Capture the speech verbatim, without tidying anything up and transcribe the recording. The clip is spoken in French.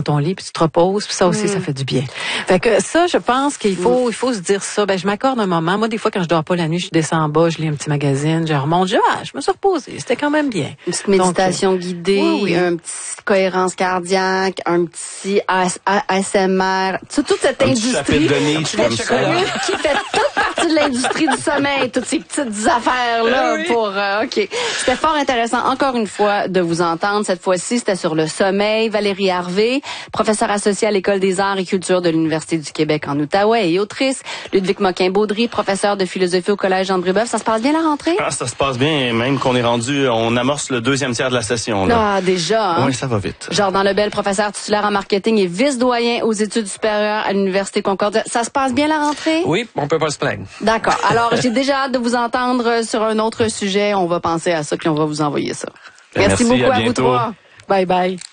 ton lit, puis tu te reposes, puis ça aussi, mm. ça fait du bien. Fait que ça, je pense qu'il faut, mm. il faut se dire ça. Ben, je m'accorde un moment. Moi, des fois, quand je dors pas la nuit, je descends en bas, je lis un petit magazine, je remonte, je dis, ah, je me suis reposée. C'était quand même bien. Une petite méditation Donc, guidée, oui, oui. un petit cohérence cardiaque, un petit A S M R, toute cette un industrie de niche, comme ça. qui fait toute partie de l'industrie du sommeil, toutes ces petites affaires-là oui. pour... Euh, OK. C'était fort intéressant, encore une fois, de vous entendre. Cette fois-ci, c'était sur le sommeil. Valérie Harvey, professeure associée à l'École des arts et culture de l'Université du Québec en Outaouais et autrice. Ludwig Moquin-Baudry, professeur de philosophie au Collège André Boeuf. Ça se passe bien la rentrée? Ah, ça se passe bien, même qu'on est rendu, on amorce le deuxième tiers de la session. Là. Ah, déjà, hein? Oui, ça va vite. Jordan Lebel, professeur titulaire en marketing et vice-doyen aux études supérieures à l'Université Concordia. Ça se passe bien la rentrée? Oui, on peut pas se plaindre. D'accord. Alors, j'ai déjà hâte de vous entendre sur un autre sujet. On va penser à ça, puis on va vous envoyer ça. Ben, merci, merci beaucoup à, à vous trois. Bye bye.